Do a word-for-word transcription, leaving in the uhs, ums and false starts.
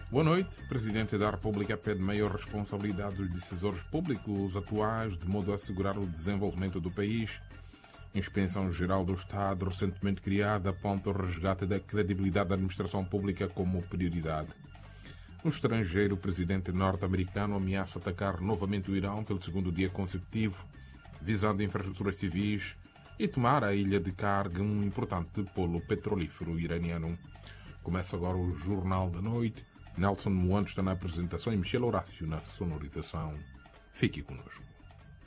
Boa noite. O Presidente da República pede maior responsabilidade dos decisores públicos atuais de modo a assegurar o desenvolvimento do país. Inspeção-Geral do Estado, recentemente criada, aponta o resgate da credibilidade da administração pública como prioridade. No estrangeiro, o presidente norte-americano ameaça atacar novamente o Irão pelo segundo dia consecutivo, visando infraestruturas civis e tomar a ilha de Karg, um importante polo petrolífero iraniano. Começa agora o Jornal da Noite. Nelson Moano está na apresentação e Michel Horácio na sonorização. Fique conosco.